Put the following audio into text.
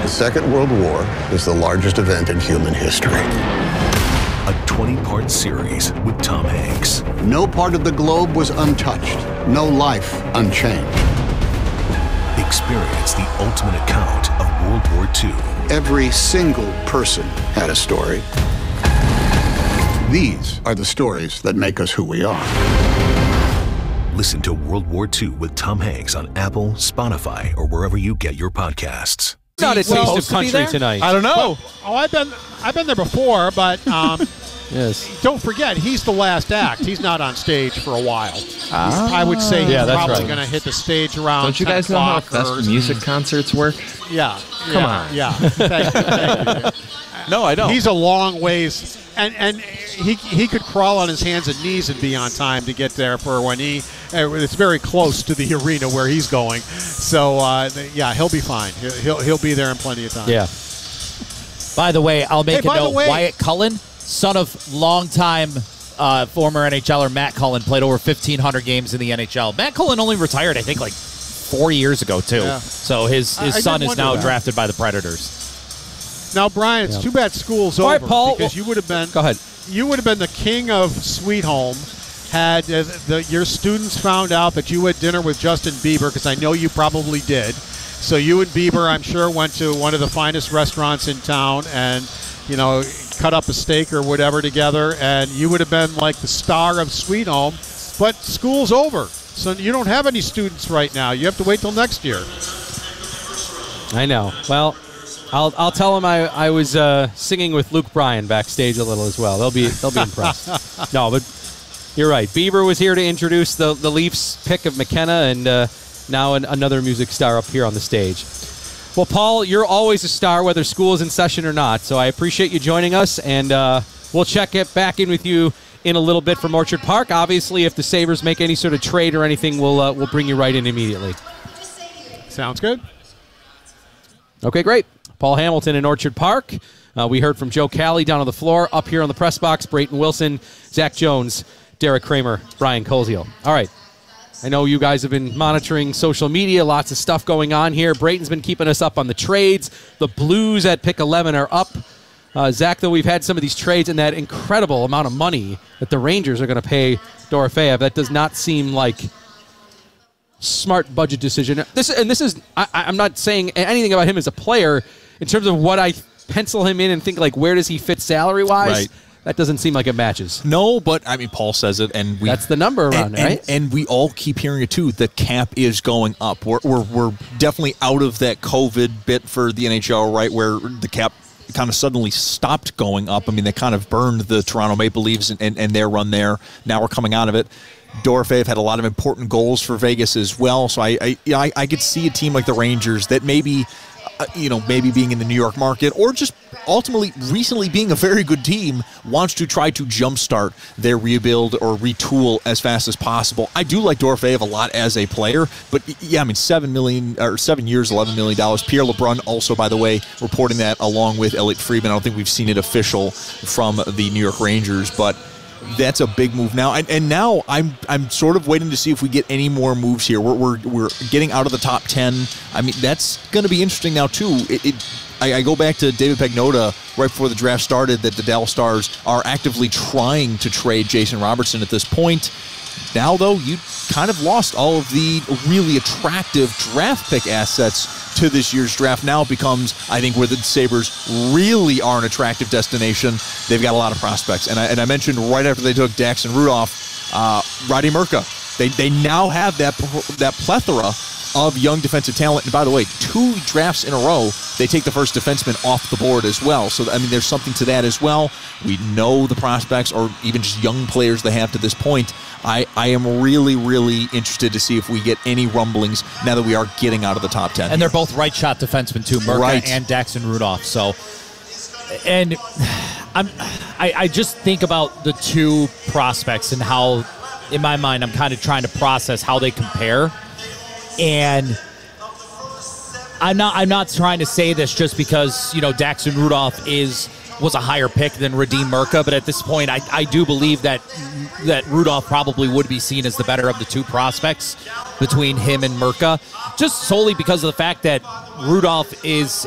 The Second World War is the largest event in human history. A 20-part series with Tom Hanks. No part of the globe was untouched. No life unchanged. Experience the ultimate account of World War II. Every single person had a story. These are the stories that make us who we are. Listen to World War II with Tom Hanks on Apple, Spotify, or wherever you get your podcasts. Not a taste of country tonight. I don't know. I've been there before, but Yes. don't forget, he's the last act. He's not on stage for a while. I would say he's probably going to hit the stage around. Don't you guys know how Fest music concerts work? Yeah. Come on. Yeah. Thank you. No, I don't. He's a long ways, and he could crawl on his hands and knees and be on time to get there for when it's very close to the arena where he's going. So he'll be fine. He'll be there in plenty of time. Yeah. By the way, I'll make a note. Way, Wyatt Cullen, son of longtime former NHLer Matt Cullen, played over 1,500 games in the NHL. Matt Cullen only retired, I think, like 4 years ago, too. Yeah. So his son is now drafted by the Predators. Now, Brian, it's too bad school's All over right, Paul, because you would have been. Go ahead. You would have been the king of Sweet Home had your students found out that you had dinner with Justin Bieber, because I know you probably did. So you and Bieber, I'm sure, went to one of the finest restaurants in town and, cut up a steak or whatever together, and you would have been like the star of Sweet Home. But school's over, so you don't have any students right now. You have to wait till next year. I know. Well, I'll tell him I was singing with Luke Bryan backstage a little as well. They'll be impressed. No, but you're right. Bieber was here to introduce the Leafs pick of McKenna, and now another music star up here on the stage. Well, Paul, you're always a star, whether school is in session or not. So I appreciate you joining us, and we'll check it back in with you in a little bit from Orchard Park. Obviously, if the Sabres make any sort of trade or anything, we'll bring you right in immediately. Sounds good. Okay, great. Paul Hamilton in Orchard Park. We heard from Joe Cali down on the floor. Up here on the press box, Brayton Wilson, Zach Jones, Derek Kramer, Brian Koziel. All right. I know you guys have been monitoring social media. Lots of stuff going on here. Brayton's been keeping us up on the trades. The Blues at pick 11 are up. Zach, though, we've had some of these trades and that incredible amount of money that the Rangers are going to pay Dorofeyev. That does not seem like smart budget decision. I'm not saying anything about him as a player. In terms of what I pencil him in and think, like, where does he fit salary-wise? Right. That doesn't seem like it matches. No, but, I mean, Paul says it, and that's the number around it, right? And we all keep hearing it, too. The cap is going up. We're definitely out of that COVID bit for the NHL, right, where the cap kind of suddenly stopped going up. I mean, they kind of burned the Toronto Maple Leafs and their run there. Now we're coming out of it. Dorofeyev had a lot of important goals for Vegas as well, so I could see a team like the Rangers that maybe being in the New York market or just ultimately recently being a very good team wants to try to jumpstart their rebuild or retool as fast as possible. I do like Dorofeyev a lot as a player, but yeah, I mean, 7 years, $11 million. Pierre LeBrun also, by the way, reporting that along with Elliot Friedman. I don't think we've seen it official from the New York Rangers, but that's a big move now, and now I'm sort of waiting to see if we get any more moves here. We're getting out of the top 10. I mean, that's going to be interesting now too. I go back to David Pagnotta right before the draft started that the Dallas Stars are actively trying to trade Jason Robertson at this point. Now, though, you kind of lost all of the really attractive draft pick assets to this year's draft. Now it becomes, I think, where the Sabres really are an attractive destination. They've got a lot of prospects. And I mentioned right after they took Daxon Rudolph, Roddy Murka. They now have that plethora of young defensive talent. And by the way, 2 drafts in a row, they take the first defenseman off the board as well. So, I mean, there's something to that as well. We know the prospects or even just young players they have to this point. I am really, really interested to see if we get any rumblings now that we are getting out of the top 10. And they're both right-shot defensemen, too, Murka and Daxon Rudolph. So, and I just think about the 2 prospects and how, in my mind, I'm kind of trying to process how they compare. And I'm not trying to say this just because, Daxon Rudolph was a higher pick than Radim Murka, but at this point, I do believe that Rudolph probably would be seen as the better of the 2 prospects between him and Murka, just solely because of the fact that Rudolph is